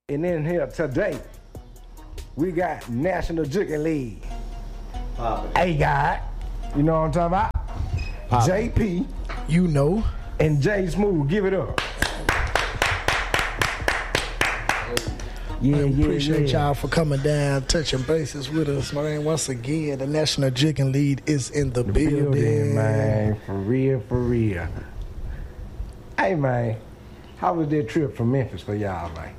And in here today, we got National Juking League. A guy, you know what I'm talking about? JP, you know, and Jay Smooth. Give it up. Appreciate y'all for coming down, touching bases with us, man. Once again, the National Juking League is in the building, man. For real. Hey, man, how was that trip from Memphis for y'all, man?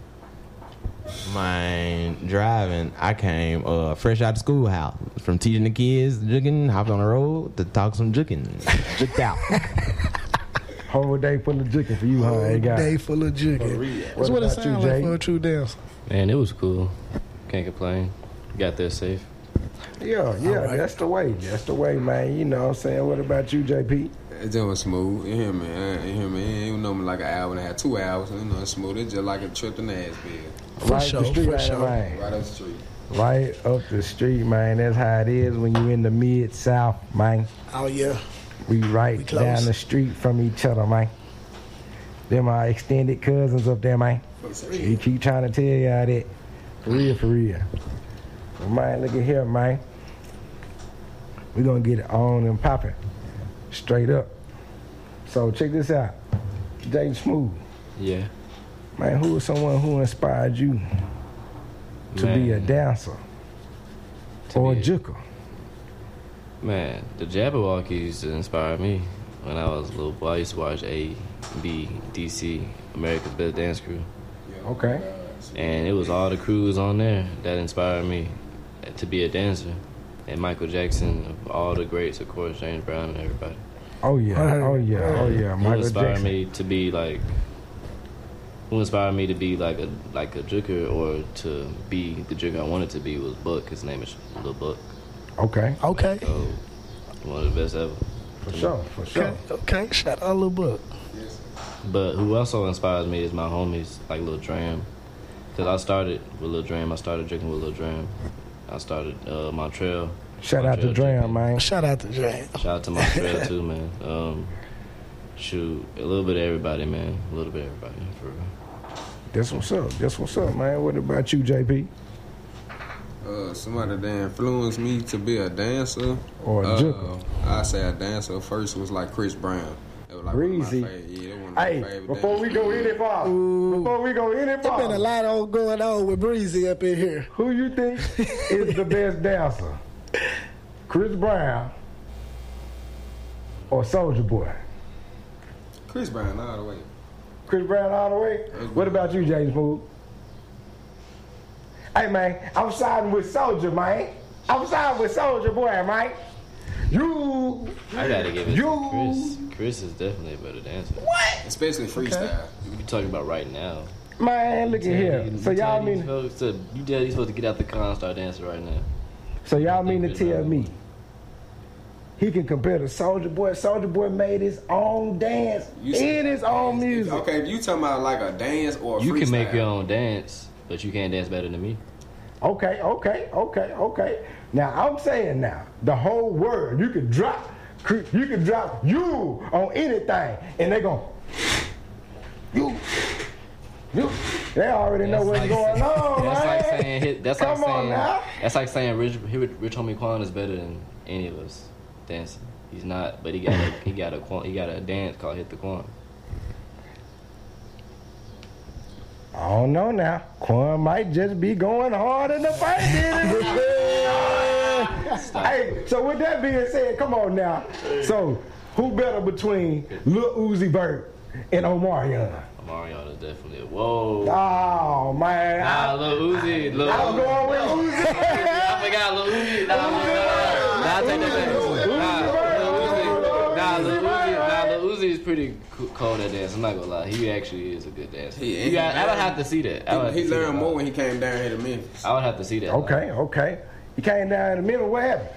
Man, driving, I came fresh out of schoolhouse from teaching the kids juking, hopped on the road to talk some juking. Juked out. Whole day full of juking for you, huh? Whole day full of juking. That's what it sounds like for a true dancer. Man, it was cool. Can't complain. Got there safe. Yeah, right. That's the way. That's the way, man. You know what I'm saying? What about you, JP? It just was smooth. You hear me? You know me like an hour and a half, 2 hours. You know, it's smooth. It's just like a trip to Nashville. For sure. Right up the street. Right up the street, man. That's how it is when you in the Mid-South, man. Oh, yeah. We down the street from each other, man. Them our extended cousins up there, man. We keep trying to tell y'all that. For real. Well, man, look at here, man. We gonna get it on and popping. Straight up. So check this out. Jay Smooth. Yeah. Man, who was someone who inspired you to be a dancer or a juker? Man, the Jabberwockies inspired me when I was a little boy. I used to watch A, B, DC, America's Best Dance Crew. Okay. And it was all the crews on there that inspired me to be a dancer. And Michael Jackson, all the greats, of course, James Brown and everybody. Oh yeah. Who inspired me to be like a juker or to be the juker I wanted to be was Buck. His name is Lil Buck. Okay. So, one of the best ever. For sure. Okay. Shout out Lil Buck. But who also inspires me is my homies, like Lil Dram. Because I started with Lil Dram. I started drinking with Lil Dram. I started Montreal. Shout out to Dram, man. Shout out to Dram. Shout out to Montreal, too, man. Shoot, a little bit of everybody, man. A little bit of everybody, for real. That's what's up, man. What about you, JP? Somebody that influenced me to be a dancer. Or a juker. I say a dancer first was like Chris Brown. It was like Breezy. Hey, before we go any far, there's been a lot going on with Breezy up in here. Who you think is the best dancer? Chris Brown or Soulja Boy? Chris Brown all the way. Chris Brown all the way? What about you, James Smooth? Hey, man, I'm siding with Soulja, man. I'm siding with Soulja Boy, man. I gotta give it to Chris. Chris is definitely a better dancer. What? Especially freestyle. Okay. You talking about right now. Man, look at here. So y'all mean... You tell he's supposed to get out the car and start dancing right now. So y'all mean to tell me he can compare to Soulja Boy? Soulja Boy made his own dance in his own music. Okay, if you talking about like a dance or a freestyle. You can make your own dance, but you can't dance better than me. Okay. Now I'm saying the whole word you could drop you on anything, and they go you. They already know what's going on, man. That's like saying Rich Homie Quan is better than any of us dancing. He's not, but he got a dance called Hit the Quan. I don't know now. Quan might just be going hard in the fight. Hey, so with that being said, come on now. So who better between Lil Uzi Vert and Omarion? Omarion is definitely a whoa. Oh man. Lil Uzi. I was going with Uzi. I forgot Lil Uzi. I take that back. Lil Uzi is pretty cold at dance. I'm not gonna lie. He actually is a good dancer. I would have to see that. He learned more when he came down here to Memphis. I would have to see that. Okay. He came down in the middle. What happened?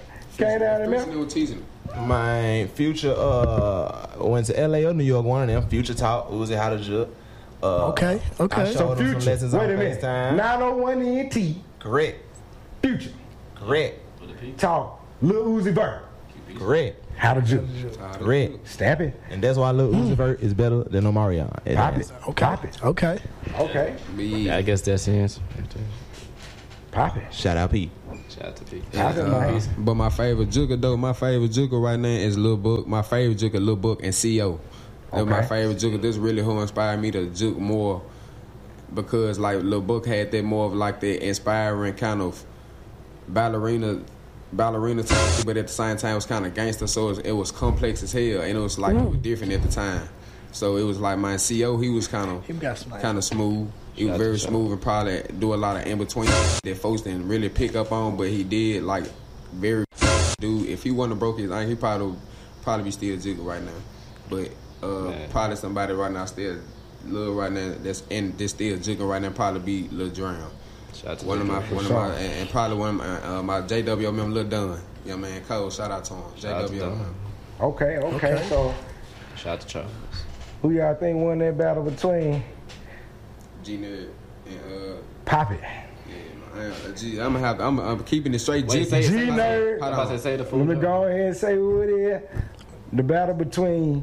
My Future went to LA or New York, one of them. Future taught Uzi how to juke. Okay. So Future, wait a minute. 901 ENT. Correct. Future. Correct. Talk Lil Uzi Vert. Correct. How to juke. Red. Stamp it. And that's why Lil Uzi Vert is better than Omarion. Pop it. Pop it. Okay. Okay. Yeah, I guess that's the answer. Pop it. Shout out Pete. Shout out to Pete. Pop it, man. But my favorite Jooker though, my favorite Jooker right now is Lil Book. My favorite Jooker, Lil Book and CO. That's my favorite Jooker. This really who inspired me to juke more, because like Lil Book had that more of like that inspiring kind of ballerina type, but at the same time it was kind of gangster, so it was complex as hell, and it was like it was different at the time. So it was like my CO, he was kind of smooth. He was very smooth and probably do a lot of in between that folks didn't really pick up on, but he did like very dude. If he wouldn't have broke his ankle, he probably be still jiggle right now. But probably somebody right now still Lil right now that's still jiggling right now probably be Lil Drown. One of my and probably one of my JW member Lil Dunn. Yeah, man, Cole. Shout out to him. JW. Okay. So shout out to Charles. Who y'all think won that battle between G-Nerd and Pop It? Yeah, I'm keeping it straight. G-Nerd. Let me go ahead and say who it is. The battle between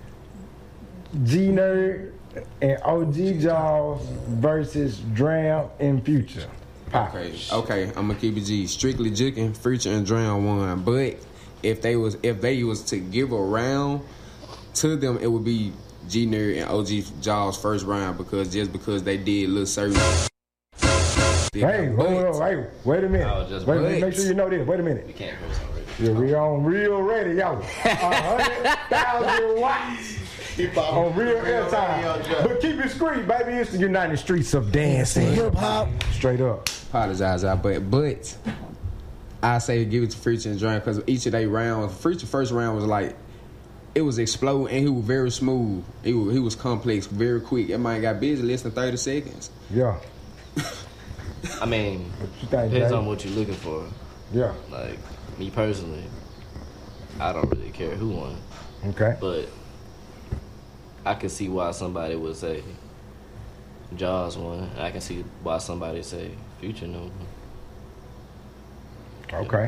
G-Nerd and OG Jaws versus Dram and Future. Okay, I'm gonna keep it G. Strictly Jigging, Future and Dram won. But if they was to give a round to them, it would be G-Nerd and OG Jaws first round because they did little certain. Hey, wait a minute. Make sure you know this. Wait a minute. You can't post on radio. Yeah, we on real radio. 100,000 watts. On real airtime. But keep it street, baby. It's the United Streets of Dancing. Hip hop. Straight up. Apologize, but I say give it to Future and Dram because each of their rounds, Future first round was like, it was exploding and he was very smooth. He was complex, very quick. That man got busy less than 30 seconds. Yeah. I mean, depends on what you're looking for. Yeah. Like, me personally, I don't really care who won. Okay. But I can see why somebody would say Jaws won. I can see why somebody say Future no. Okay.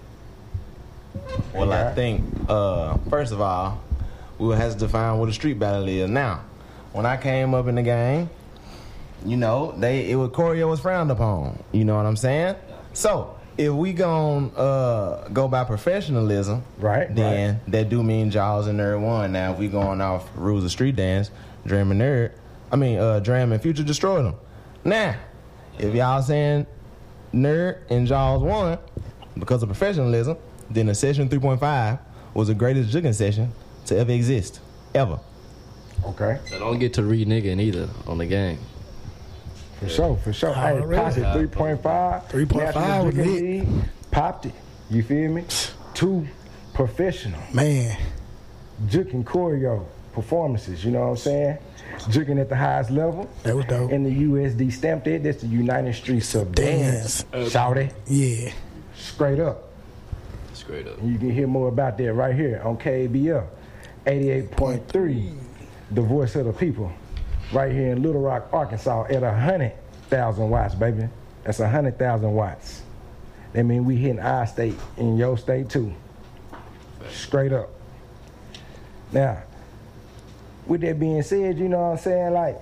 Well, I think, first of all, we will have to define what a street battle is. Now, when I came up in the game, you know, choreo was frowned upon. You know what I'm saying? So, if we go by professionalism, then that do mean Jaws and Nerd won. Now, if we going off rules of street dance, Dram and Future destroyed them. Now, if y'all saying Nerd and Jaws won because of professionalism, then the session 3.5 was the greatest jigging session to ever exist. Ever. Okay. So don't get to re-nigging either on the game. For sure. Hey, popped it 3.5. 3.5 was lit. Popped it. You feel me? 2 professional. Man. Jigging choreo performances, you know what I'm saying? Jigging at the highest level. That was dope. And the USD stamped it. That's the United Streets of Dance. Shout it. Yeah. Straight up. Straight up. And you can hear more about that right here on KBL 88.3, the voice of the people, right here in Little Rock, Arkansas, at 100,000 watts, baby. That's 100,000 watts. That means we hitting our state in your state too. Straight up. Now, with that being said, you know what I'm saying? Like,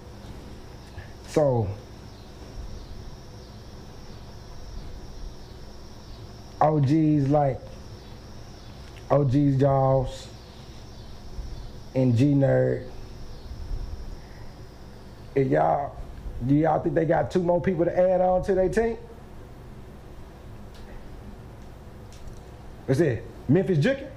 so OGs Jaws and G-Nerd. Do y'all think they got 2 more people to add on to their team? What's it? Memphis Jigging?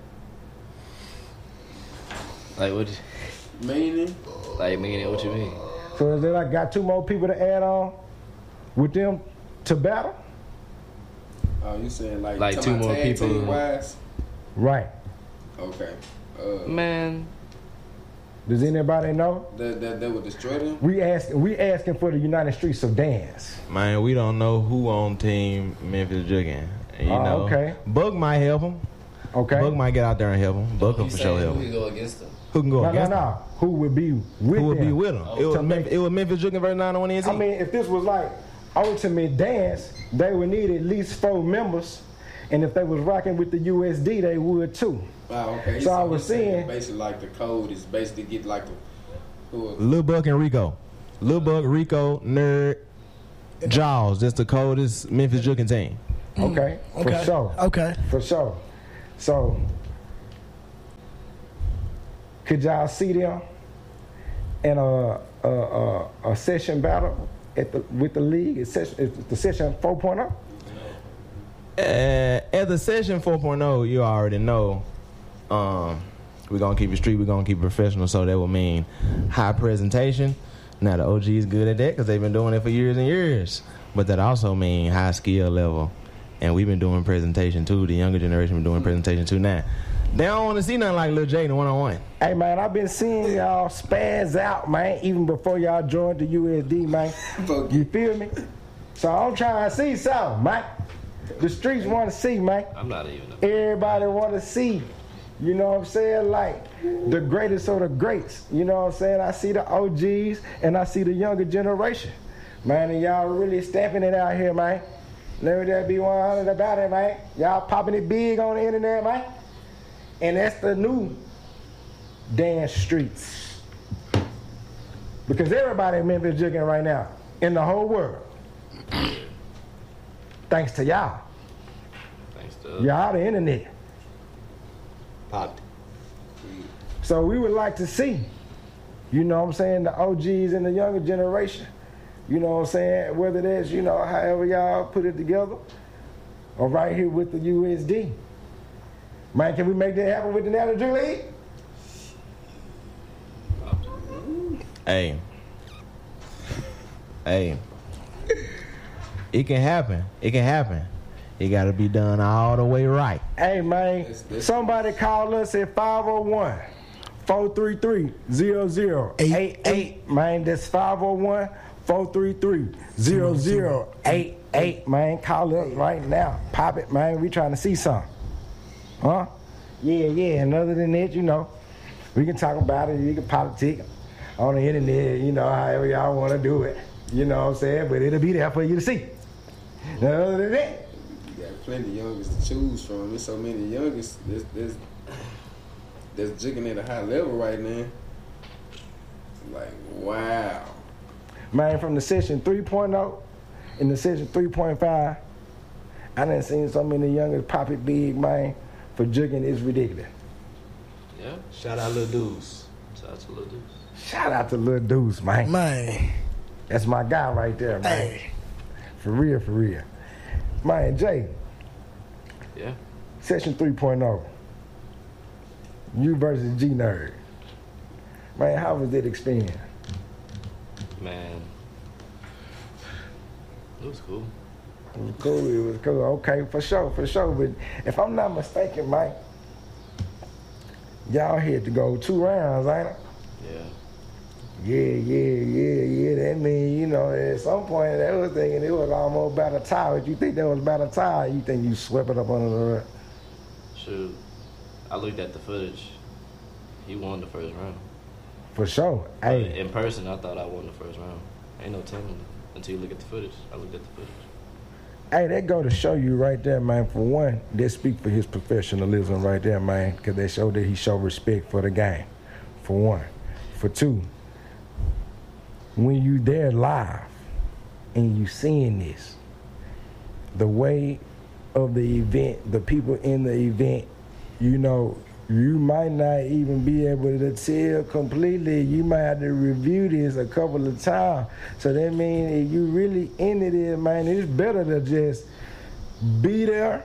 Like what? Meaning? Like meaning what you mean? So is they got 2 more people to add on with them to battle? Oh, you saying like 2 more people? Wise? Right. Okay. Man. Does anybody know? That would destroy them? We asking for the United Streets of Dance. Man, we don't know who on team Memphis Jigging. You know, okay. Bug might help him. Okay. Bug might get out there and help him. Bug can for sure help him. Who can go against them? Who can go against him? No. Who would be with Who would them? be with him? It was Memphis Jigging versus 901 NZ. I mean, if this was like ultimate dance, they would need at least 4 members. And if they was rocking with the USD, they would too. Wow, okay. So I was saying, basically like the code is basically get like the Lil Buck and Rico. Lil Buck, Rico, Nerd, Jaws. That's the coldest Memphis Jukin team. okay, for sure. Okay. For sure. So, could y'all see them in a session battle with the league? It's the session 4.0? At the session 4.0, you already know we're going to keep it street, we're going to keep it professional, so that will mean high presentation. Now, the OG is good at that because they've been doing it for years and years. But that also means high skill level. And we've been doing presentation, too. The younger generation been doing presentation, too, now. They don't want to see nothing like Lil J in the one-on-one. Hey, man, I've been seeing y'all spaz out, man, even before y'all joined the USD, man. You feel me? So I'm trying to see something, man. The streets want to see, man. I'm not even. Everybody want to see. You know what I'm saying? Like, the greatest of the greats. You know what I'm saying? I see the OGs and I see the younger generation. Man, and y'all really stamping it out here, man. Let me just be 100 about it, man. Y'all popping it big on the internet, man. And that's the new dance streets. Because everybody in Memphis jigging right now, in the whole world. Thanks to y'all. Thanks to Y'all the internet. popped. So we would like to see, you know what I'm saying, the OGs and the younger generation. You know what I'm saying? Whether that's, you know, however y'all put it together, or right here with the USD. Man, can we make that happen with the National Dream League? Hey. It can happen. It can happen. It got to be done all the way right. Hey, man, somebody call us at 501-433-0088. Man, that's 501-433-0088. Man, call us right now. Pop it, man. We trying to see something. Huh? Yeah. And other than that, you know, we can talk about it. You can politic on the internet, you know, however y'all want to do it. You know what I'm saying? But it'll be there for you to see. Other than that, You got plenty of youngest to choose from. There's so many youngest that's jigging at a high level right now. Like, wow. man, from the session 3.0 and the session 3.5, I done seen so many youngers pop it big, man, for jigging. It's ridiculous. Yeah. Shout out Lil Deuce. Shout out to Lil Deuce. Shout out to Lil Deuce, man. Man. That's my guy right there, man. Hey. For real. Man, Jay, Yeah. session 3.0, you versus G-Nerd. Man, how was that experience? Man. It was cool. It was cool. Okay, for sure. But if I'm not mistaken, Mike, y'all had to go 2 rounds, ain't it? Yeah. Yeah. That means, you know, at some point they was thinking it was almost about a tie. If you think that was about a tie, you think you swept it up under the rug. Shoot. I looked at the footage. He won the first round. For sure. But Hey, in person, I thought I won the first round. Ain't no telling until you look at the footage. I looked at the footage. hey, that go to show you right there, man. For one, they speak for his professionalism right there, man, because they show that he showed respect for the game, for one. For two, when you there live and you seeing this, the way of the event, the people in the event, you know, you might not even be able to tell completely. You might have to review this a couple of times. So that means if you really into this, man, it's better to just be there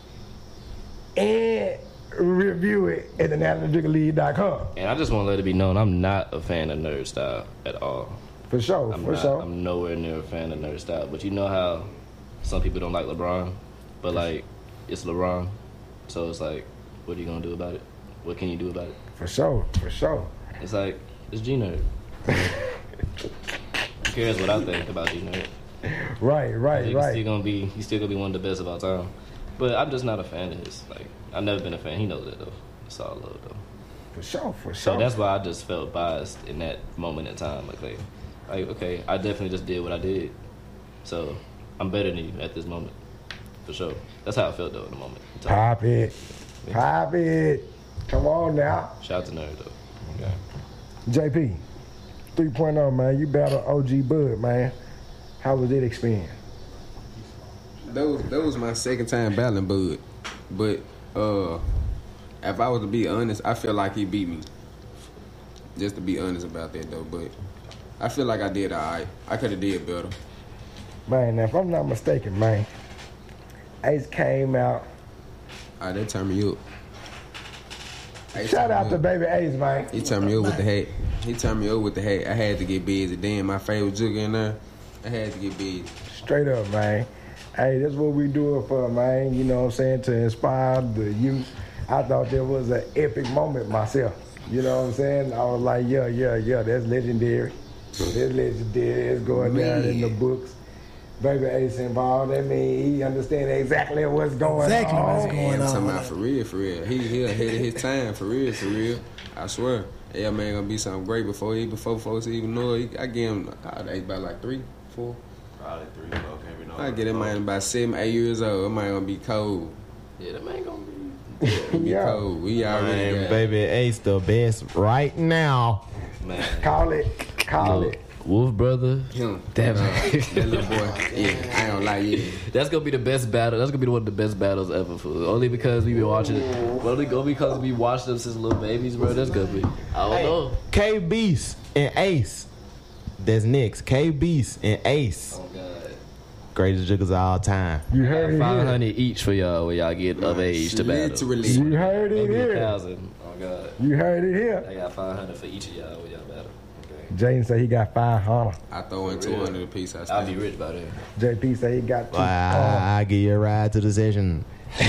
and review it at the nationaldrickerleague.com. And I just want to let it be known, I'm not a fan of Nerd Style at all. For sure. I'm nowhere near a fan of Nerd Style. But you know how some people don't like LeBron? But, like, it's LeBron. So it's like, what are you going to do about it? What can you do about it? For sure. It's like, it's G-Nerd. Who cares what I think about G-Nerd? Right. He's still gonna be one of the best of all time. But I'm just not a fan of his. Like, I've never been a fan. He knows that, though. It's all love, though. For sure. So that's why I just felt biased in that moment in time. Like, okay, I definitely just did what I did. So I'm better than you at this moment. For sure. That's how I felt though in the moment. Pop it. Pop it. Come on now. Shout out to Nerd though. Okay. JP, 3.0, man. You battled OG Bud, man. How was that experience? That was my second time battling Bud. But if I was to be honest, I feel like he beat me. Just to be honest about that though, but I feel like I did alright. I could have did better. Man, now, if I'm not mistaken, man, Ace came out. Alright, that turned me up. Shout out to baby Ace, man. He turned me up with the hat. I had to get busy. Then my favorite jigger in there, I had to get busy. Straight up, man. Hey, that's what we do it for, man. You know what I'm saying? To inspire the youth. I thought there was an epic moment myself. You know what I'm saying? I was like, yeah, that's legendary. That's legendary. It's going down in the books. Baby Ace involved. That means he understands exactly what's going on. What's going on. I'm talking about for real. He ahead of his time, for real. I swear. Yeah, man, gonna be something great before folks even know it. I give him about like 3, 4. Probably 3, 4. Can't be no. I get that man about 7, 8 years old. That man gonna be cold. Yeah, that man gonna be. Yeah. Cold. We already got Baby Ace the best right now. Man. Call it. Wolf brother. him. Damn. That little boy. Yeah, I ain't gonna lie. Yeah. That's gonna be the best battle. That's gonna be one of the best battles ever. For only because we been watching it. Only because we watched them since little babies, bro. That's gonna be. I don't know. K Beast and Ace. That's next. K Beast and Ace. Oh God. Greatest jiggers of all time. You heard it here. 500 each for y'all when y'all get of age to battle. Literally. You heard it Maybe here. 1,000. Oh God. You heard it here. I got 500 for each of y'all when y'all battle. Okay. Jaden said he got 500. I throw in 200 a piece. I'll be rich by then. JP said he got 2. I give you a ride to the session.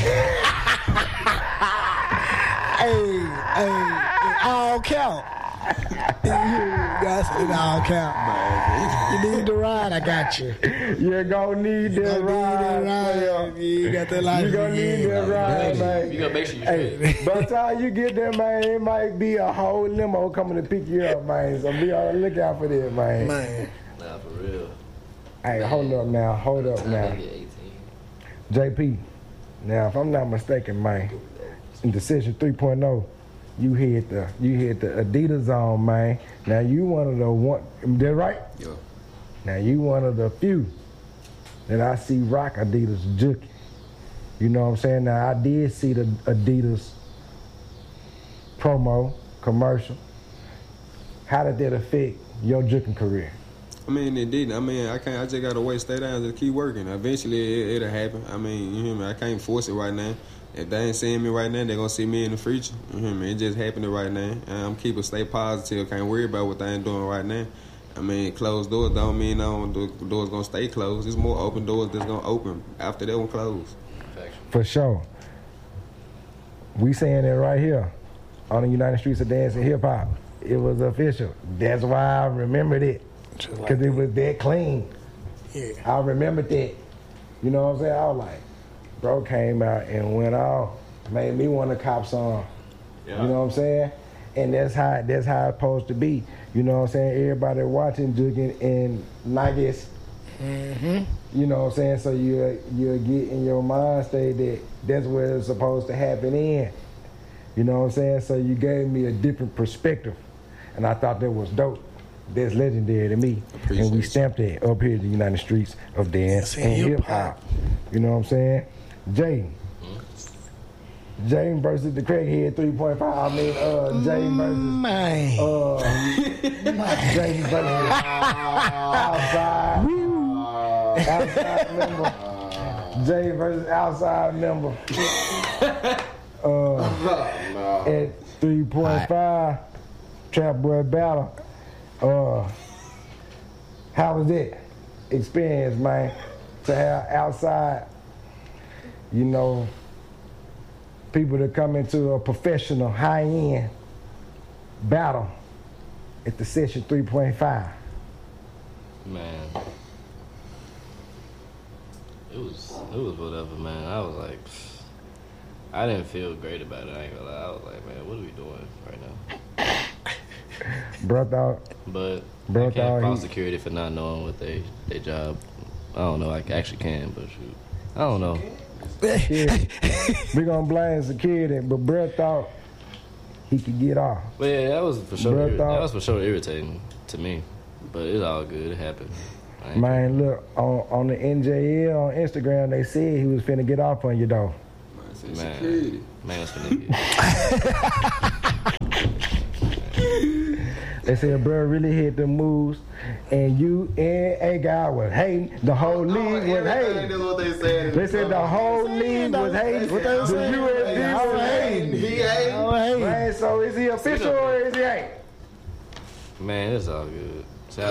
Hey, it all count. Guys, it all count. You need the ride, I got you. You're gonna need that ride. You got that life. You're gonna need that ride, man. You gotta make sure you Hey, by the time you get there, man, it might be a whole limo coming to pick you up, man. So be on the lookout for that, man. Man. Nah, for real. Hey, hold up now. I get 18. JP, now if I'm not mistaken, man, in Decision 3.0, you hit the Adidas on, man. Now you one of the one, that right? Yeah. Now you one of the few that I see rock Adidas juking. You know what I'm saying? Now I did see the Adidas promo commercial. How did that affect your juking career? I mean, it didn't. I mean, I just gotta wait, stay down, just keep working. Eventually, it'll happen. I mean, you hear me? I can't force it right now. If they ain't seeing me right now, they gonna see me in the future. You hear me? It just happening right now. I'm keeping stay positive. Can't worry about what they ain't doing right now. I mean, closed doors don't mean the doors gonna stay closed. There's more open doors that's gonna open after that one closed. For sure. We saying it right here on the United Streets of Dance and Hip Hop. It was official. That's why I remembered it. Because it was that clean. Yeah. I remembered that. You know what I'm saying? I was like, bro came out and went off. Made me want to cop some. Yeah. You know what I'm saying? And that's how it's supposed to be. You know what I'm saying? Everybody watching jugging and Nuggets. Mm-hmm. You know what I'm saying? So you'll get in your mind state that that's where it's supposed to happen in. You know what I'm saying? So you gave me a different perspective. And I thought that was dope. That's legendary to me. And we stamped it up here in the United Streets of Dance and Hip Hop. You know what I'm saying? Jaden versus the Craighead 3.5. I mean, Jaden versus Man. Jaden versus outside member. Jaden versus outside member. At 3.5, Trap Boy Battle. How was that experience, man? To have outside, you know, people that come into a professional, high-end battle at the Session 3.5. Man, it was whatever, man. I was like, I didn't feel great about it. I ain't gonna lie. I was like, man, what are we doing right now? Bro thought, But Bro I can't thought fault he- security for not knowing what their job. I don't know. I actually can, but shoot, I don't know. We gonna blame security, but bruh thought he could get off. But yeah, that was for sure. Bruh That was for sure irritating to me. But it's all good. It happened. Man, look, on the NJL on Instagram, they said he was finna get off on you, though. Man was finna get. They said, bro, really hit the moves, and you and a guy was hating. The whole league was hating. They said the whole league was hating. The USD was hating. He hating. Man, so is he official or is he ain't? Man, it's all good. Shout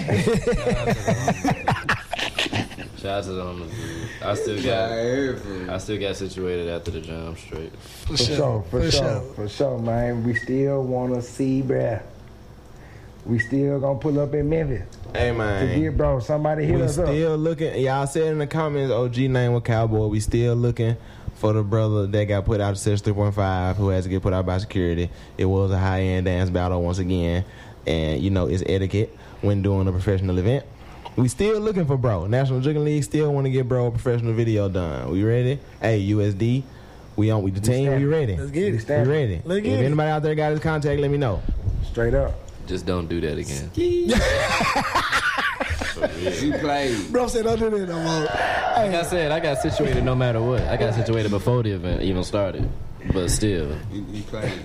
out to them. I still got situated after the jump straight. For sure, man. We still want to see, bruh. We still gonna pull up in Memphis. Hey, man. To get, bro, somebody hit us up. We still looking. Y'all said in the comments, OG name was Cowboy. We still looking for the brother that got put out of Section 3.5 who has to get put out by security. It was a high-end dance battle once again. And, you know, it's etiquette when doing a professional event. We still looking for bro. National Drinking League still want to get bro a professional video done. We ready? Hey, USD, we the team. We ready. Let's get it. We ready. Let's get if it. anybody out there got his contact, let me know. Straight up. Just don't do that again. You played. Bro said, don't do that no more. Like I said, I got situated no matter what. I got situated before the event even started. But still. You played.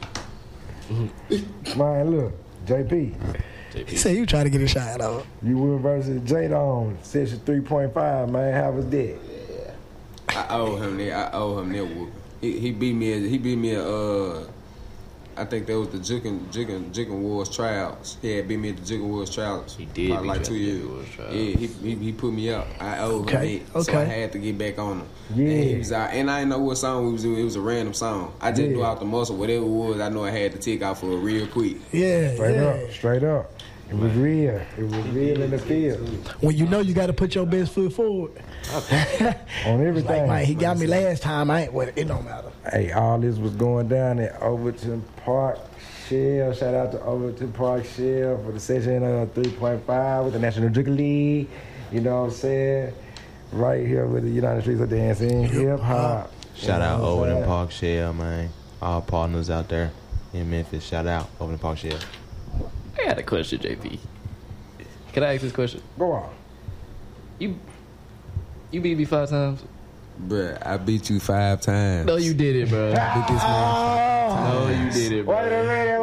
Man, look, JP. He said, you trying to get a shot off. You were versus J-Don, Section 3.5, man. How was that? I owe him that whooping. He beat me at I think that was the Jiggin Wars tryouts. He had beat me at the Jiggin Wars tryouts. He did. Probably like 2 years. Yeah, he put me up. I owe him that. So I had to get back on him. Yeah. And he was out, and I didn't know what song we was doing. It was a random song. I just knew out the muscle, whatever it was, I know I had to take out for it real quick. Yeah. Straight up. It was real. It was real in the field. When you know you got to put your best foot forward. On everything. Like, man, he got me last time. I ain't with it. It don't matter. Hey, all this was going down at Overton Park Shell. Shout out to Overton Park Shell for the session of 3.5 with the National Drinking League. You know what I'm saying? Right here with the United Streets of Dancing, hip hop. Shout out Overton Park Shell, man. All partners out there in Memphis. Shout out Overton Park Shell. I got a question, JP. Can I ask this question? Go on. You beat me 5 times? Bruh, I beat you 5 times. No, you did it, bro. I beat this man. No, you did it, bro. Wait a minute.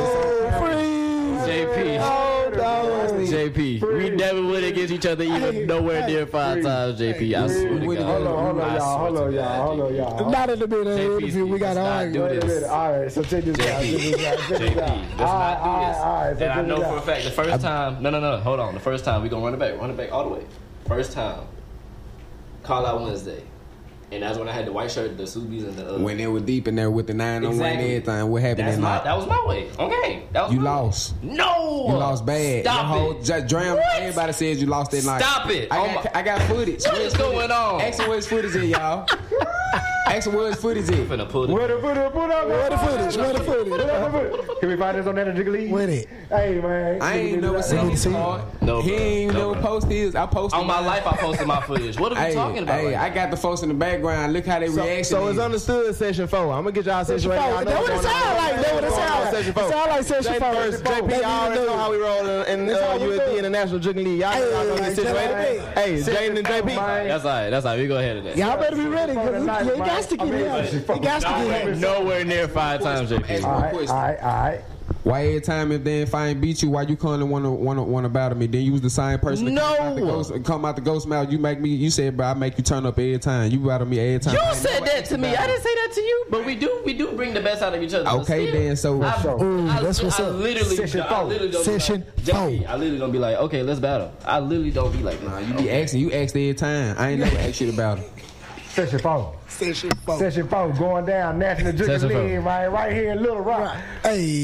JP, we never went against each other even nowhere near 5 times, JP. I swear to God. Hold on, y'all. Not in the middle of the interview. We got to argue. do this. All right, so check this out. JP, let's not do this. All right, And I know for a fact, the first time, no, hold on. The first time, we going to run it back all the way. First time, Call Out Wednesday. And that's when I had the white shirt, the Subies, and the... When they were deep in there with the 901 and everything, what happened that night? That was my way. Okay. That was You my lost. Way. No! You lost bad. Stop it. Dram, everybody says you lost that night. Stop it. I got footage. What is going on? Ask him where his footage is, y'all. Ask him where his footage is. I'm finna pull it. Where the footage? Can we find this on National Drinking League? With it. Hey, man. I ain't never seen his card. No, he bro. ain't No, never bro. post his. I posted On my life, I posted my footage. What are we talking about? Hey, I got the folks in the background. Look how they react. So it's understood Session 4. I'm going to get y'all Session 4. That's what it sound like. That's what it sound like. It sound like Session 4. JP, y'all already know how we roll in USD in the National Drinking League. Y'all know how to get situated. Hey, Jaden and JP. That's all right. That's all right. We go ahead of that. Y'all better be ready. Because he got to get here. Nowhere near 5 times, JP. All right. Why every time if they ain't beat you, why you calling wanna battle me? Then you was the same person. Come out the ghost mouth. You said, bro, I make you turn up every time. You battle me every time. You said that to me. I didn't say that to you. But we do bring the best out of each other. Okay, then so that's what's up. Session 4. I literally don't be like, okay, let's battle. I literally don't be like that. nah, you be asking. You asked every time. I ain't never asked you to battle. Session 4. Session 4. Session 4 going down. National Drinking League, man. Right here in Little Rock. Hey.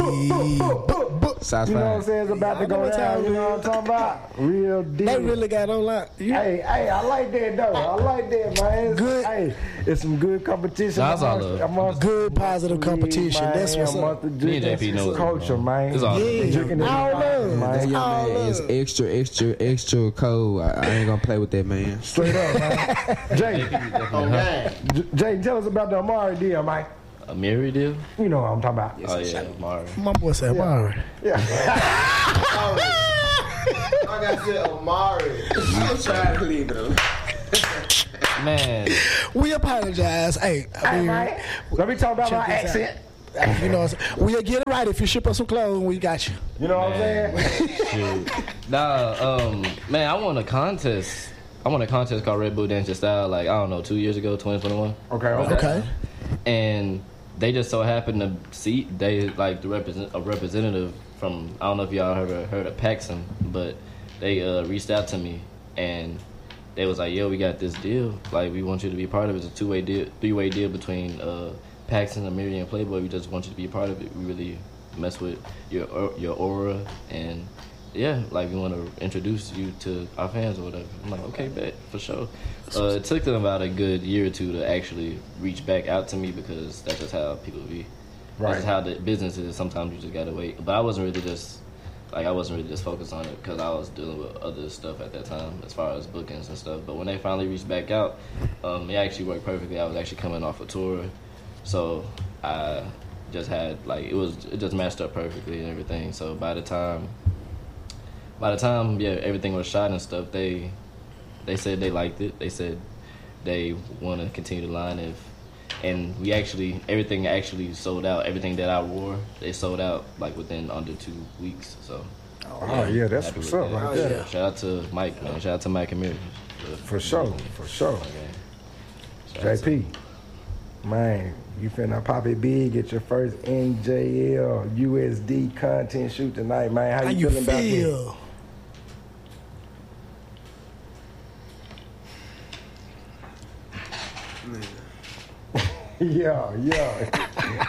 Size You know what I'm 5. saying? It's about to go down. You know what I'm talking about? Real deal. They really got on line. Hey, I like that though. I like that, man. Good. Hey, it's some good competition. That's all love. amongst Good, positive competition. man, That's what's amongst up. the Me and JP know culture, man. It's all love. Yeah. Drinking is All love. man. That young man is extra cold. I ain't gonna play with that man. Straight up, man. Jay, Jay, tell us about the Amari deal, Mike. Amiri deal? You know what I'm talking about. Oh, yeah, Amari. My boy said Amari. Yeah. Like I said, Amari. I'm trying to leave it alone. Man. We apologize. Hey, Mike, let me talk about my check this accent. you know, we'll get it right if you ship us some clothes. We got you. You know what I'm saying? Shoot. Nah, man, I won a contest. Called Red Bull Dance Your Style, like, I don't know, 2 years ago, 2021. Okay. And they just so happened to see, they, like, a representative from, I don't know if y'all heard of Paxson, but they reached out to me, and they was like, yo, we got this deal. Like, we want you to be part of it. It's a three-way deal between Paxson, Amiri, and Playboy. We just want you to be a part of it. We really mess with your aura, and yeah, like, we want to introduce you to our fans or whatever. I'm like, okay, bet, for sure. It took them about a good year or two to actually reach back out to me, because that's just how people be. Right. That's just how the business is. Sometimes you just gotta wait. But I wasn't really just focused on it, because I was dealing with other stuff at that time as far as bookings and stuff. But when they finally reached back out, it actually worked perfectly. I was actually coming off a tour, so I just had, like, it just matched up perfectly and everything. So by the time everything was shot and stuff, they said they liked it. They said they want to continue the line, and everything actually sold out. Everything that I wore, they sold out like within under 2 weeks. So yeah, that's what's up right there. Yeah. Shout out to Mike, man. Shout out to Mike and Mary. For sure. JP, man, you finna pop it big at your first NJL USD content shoot tonight, man. How you feeling about this? Yeah.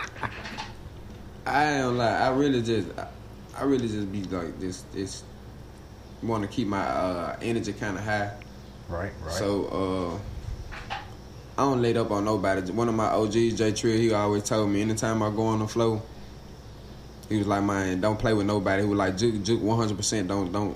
I don't lie. I really just be like this want to keep my energy kind of high. Right. So I don't lay up on nobody. One of my OGs, Jay Trill, he always told me anytime I go on the floor, he was like, man, don't play with nobody. He was like, juke 100%.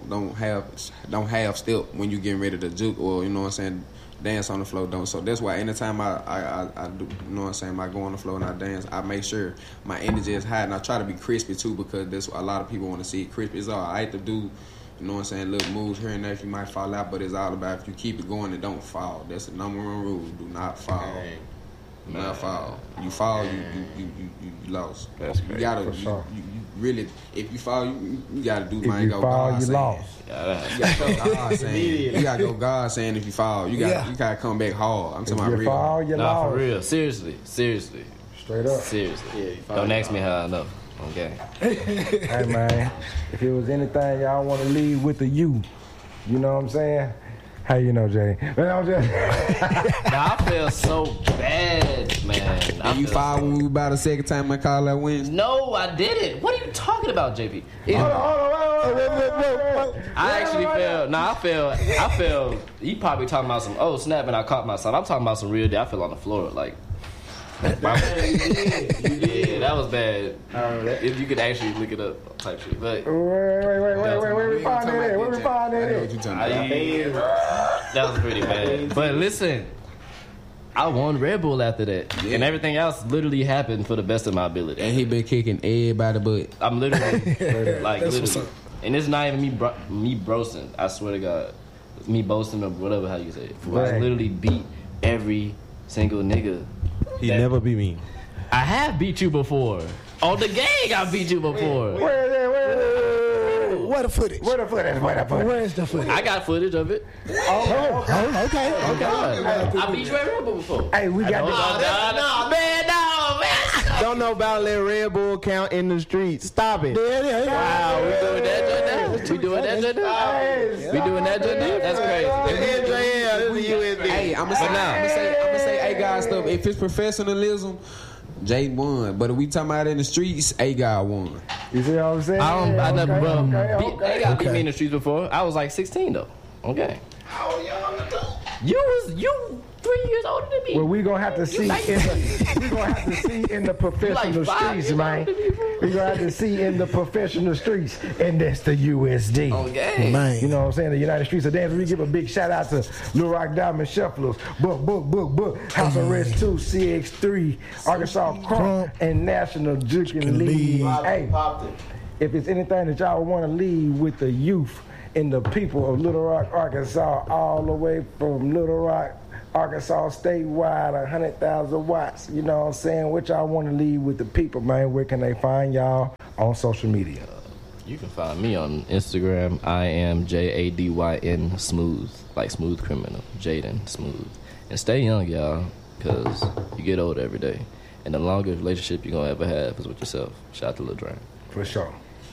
Don't have step when you getting ready to juke, or you know what I'm saying, dance on the floor. Don't. So that's why anytime I do, you know what I'm saying, I go on the floor and I dance, I make sure my energy is high, and I try to be crispy too, because that's what a lot of people want to see. Crispy is all right to do. You know what I'm saying? Little moves here and there, you might fall out, but it's all about if you keep it going and don't fall. That's the number one rule. Do not fall. Do not fall. You fall, you lost. That's you gotta, for sure. You really, if you fall, you gotta do If mine. you Go fall, God you saying. lost. You gotta go God saying. You gotta go God saying if you fall. You gotta come back hard. I'm talking If about you real. fall, you Nah, lost. for real. Seriously. Straight up. Seriously. Don't ask me how I know. Okay. Hey, man, if it was anything y'all want to leave with the you know what I'm saying? How you know, Jay? Nah, I feel so bad, man. And you fall when we about the second time I call that wins? No, I didn't. What are you talking about, JP? Hold on, wait. I actually feel. Nah, I feel. You probably talking about some snap, and I caught myself. I'm talking about some real day. I feel on the floor like. You did. That was bad. If you could actually look it up, type shit. But Wait. Where we find it? that was pretty bad. But listen, I won Red Bull after that, and everything else literally happened for the best of my ability. And he been kicking everybody butt. I'm literally like literally, and it's not even me boasting. I swear to God, it's me boasting or whatever how you say it. I literally beat every single nigga. He never beat me. I have beat you before. On the gang, I beat you before. Where the footage? Where Where's the footage? I got footage of it. Okay. Oh God. I beat you at Red Bull before. Hey, we got man. Don't know about let Red Bull count in the streets. Stop it. Wow, we doing that just now? We doing that just now? We doing that just now? That's crazy. Hey, I'm gonna say, hey guys, stuff. If it's professionalism, Jay won. But if we talking about in the streets, A guy won. You see what I'm saying? I never beat me in the streets before. I was like 16 though. Okay. How young? You 3 years older than me. Well, we gonna have to see in the professional streets, man. We gonna have to see in the professional streets, and that's the USD. Okay. Man. You know what I'm saying? The United Streets of Dance. We give a big shout out to Lil Rock Diamond Shufflers, Book, House Arrest 2, CX3, Arkansas Crunk, and National Jukin League. Hey, if it's anything that y'all want to leave with the youth and the people of Little Rock, Arkansas, all the way from Little Rock, Arkansas statewide, 100,000 watts. You know what I'm saying? What y'all want to leave with the people, man? Where can they find y'all on social media? You can find me on Instagram. I am JADYN Smooth, like Smooth Criminal, Jaden Smooth. And stay young, y'all, because you get old every day. And the longest relationship you're going to ever have is with yourself. Shout out to Lil Drain. For sure.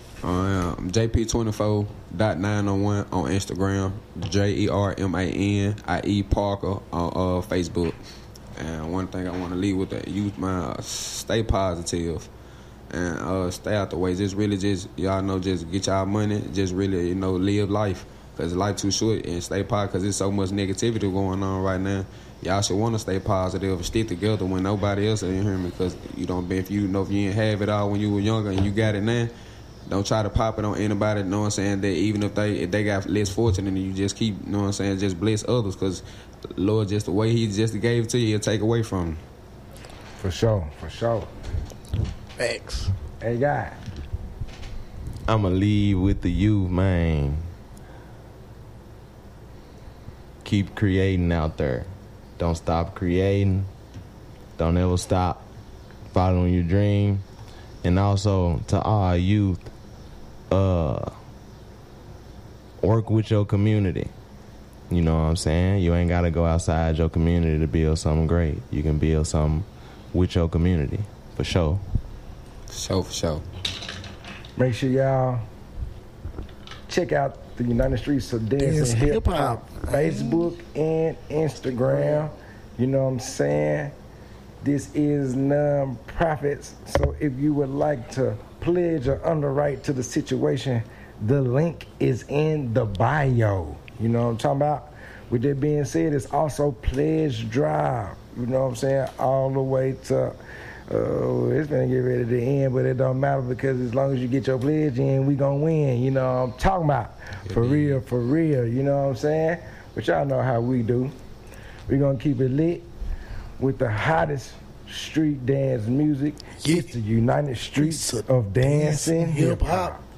JP24.901 on Instagram, JERMANIE Parker on Facebook. And one thing I want to leave with the youth, man, stay positive and stay out the way. Just really, y'all know, just get y'all money, just really, live life, because life too short, and stay positive, because there's so much negativity going on right now. Y'all should want to stay positive and stick together when nobody else ain't hearing me, because if you ain't have it all when you were younger and you got it now, don't try to pop it on anybody, you know what I'm saying, that even if they got less fortunate, and you just keep, you know what I'm saying, just bless others, because the Lord, just the way he just gave it to you, he'll take away from you. For sure. X. Hey, guy. I'ma leave with the youth, man. Keep creating out there. Don't stop creating. Don't ever stop following your dream. And also, to all youth, work with your community. You know what I'm saying? You ain't got to go outside your community to build something great. You can build something with your community, for sure. For sure. Make sure y'all check out the United Streets of Dance and Hip Hop, Facebook and Instagram. You know what I'm saying? This is non-profits, so if you would like to pledge or underwrite to the situation, the link is in the bio. You know what I'm talking about? With that being said, it's also Pledge Drive. You know what I'm saying? All the way to, it's gonna get ready to end, but it don't matter, because as long as you get your pledge in, we gonna win. You know what I'm talking about? For real. You know what I'm saying? But y'all know how we do. We gonna keep it lit with the hottest street dance music. It's the United Streets of Dance and Hip Hop.